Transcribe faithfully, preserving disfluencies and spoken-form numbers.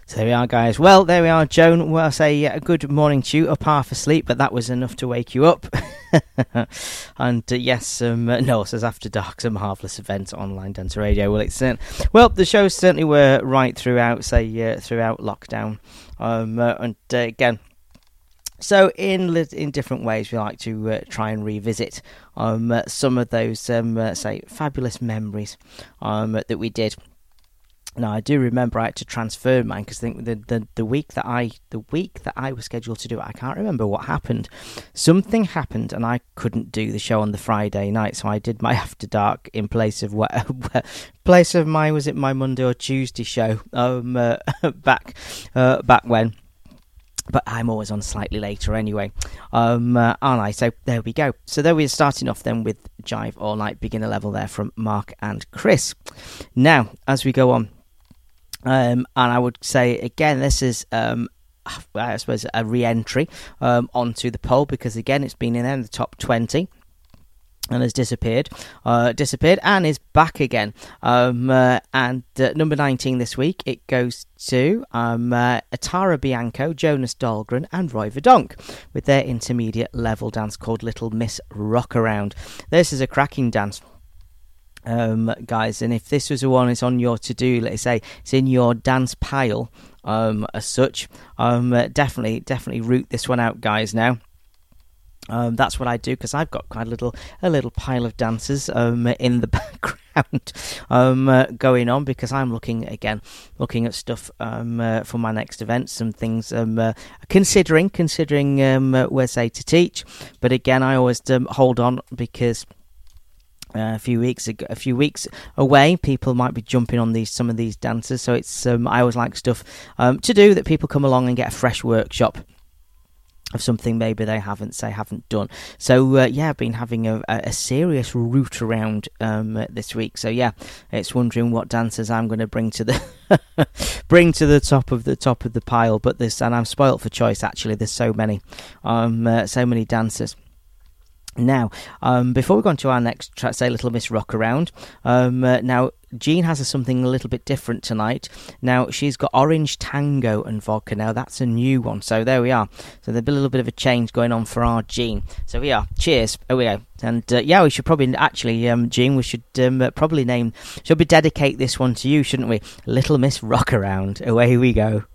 So there we are, guys. Well, there we are, Joan. Well, I say uh, good morning to you. Up half asleep, but that was enough to wake you up. and uh, yes, um, uh, no, says After Dark, some marvellous event online Dancer Radio. Well, it's uh, well, the shows certainly were right throughout, say, uh, throughout lockdown. Um, uh, and uh, again, so in in different ways, we like to uh, try and revisit um, uh, some of those, um, uh, say, fabulous memories um, that we did. Now, I do remember I had to transfer mine because I think the, the, the week that I the week that I was scheduled to do it, I can't remember what happened. Something happened and I couldn't do the show on the Friday night, so I did my After Dark in place of what place of my was it my Monday or Tuesday show um uh, back uh, back when. But I'm always on slightly later anyway, um, uh, aren't I? So there we go. So there we're starting off then with Jive All Night beginner level there from Mark and Chris. Now, as we go on. Um, and I would say, again, this is, um, I suppose, a re-entry um, onto the poll because, again, it's been in there in the top twenty and has disappeared, uh, disappeared and is back again. Um, uh, and uh, number nineteen this week, it goes to um, uh, Atara Bianco, Jonas Dahlgren and Roy Verdonk with their intermediate level dance called Little Miss Rockaround. This is a cracking dance. Um, guys, and if this was the one that's on your to-do, let's say it's in your dance pile um, as such, um, uh, definitely definitely root this one out, guys. Now um, that's what I do because I've got quite a little a little pile of dancers um, in the background um, uh, going on because I'm looking again looking at stuff um, uh, for my next event, some things um, uh, considering considering um, uh, where say to teach, but again I always um, hold on because Uh, a few weeks ago, a few weeks away, people might be jumping on these some of these dancers. So it's um, I always like stuff um, to do that people come along and get a fresh workshop of something maybe they haven't say haven't done. So uh, yeah, I've been having a, a serious route around um, this week. So yeah, it's wondering what dancers I'm going to bring to the bring to the top of the top of the pile. But this, and I'm spoilt for choice. Actually, there's so many, um, uh, so many dancers. Now, um, before we go on to our next track, say Little Miss Rockaround, um, uh, now Jean has a, something a little bit different tonight. Now, she's got Orange Tango and Vodka. Now, that's a new one. So there we are. So there'll be a little bit of a change going on for our Jean. So we are. Cheers. Here we go. And uh, yeah, we should probably, actually, um, Jean, we should um, probably name, should we dedicate this one to you, shouldn't we? Little Miss Rockaround. Away we go.